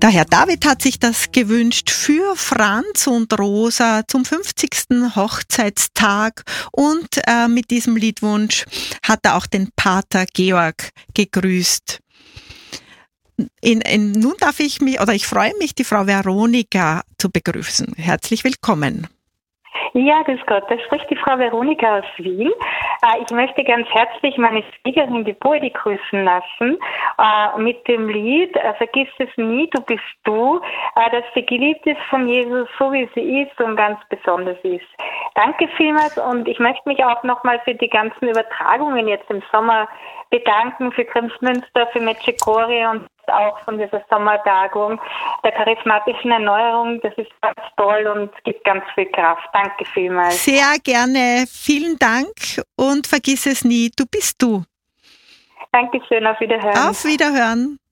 Der Herr David hat sich das gewünscht für Franz und Rosa zum 50. Hochzeitstag und mit diesem Liedwunsch hat er auch den Pater Georg gegrüßt. Nun ich freue mich, die Frau Veronika zu begrüßen. Herzlich willkommen. Ja, grüß Gott, da spricht die Frau Veronika aus Wien. Ich möchte ganz herzlich meine Schwiegerin, die Boedi, grüßen lassen mit dem Lied Vergiss es nie, du bist du, dass sie geliebt ist von Jesus, so wie sie ist und ganz besonders ist. Danke vielmals und ich möchte mich auch nochmal für die ganzen Übertragungen jetzt im Sommer bedanken, für Grimsmünster, für Medjugorje und auch von dieser Sommertagung der charismatischen Erneuerung. Das ist ganz toll und gibt ganz viel Kraft. Danke vielmals. Sehr gerne. Vielen Dank und vergiss es nie. Du bist du. Dankeschön. Auf Wiederhören. Auf Wiederhören.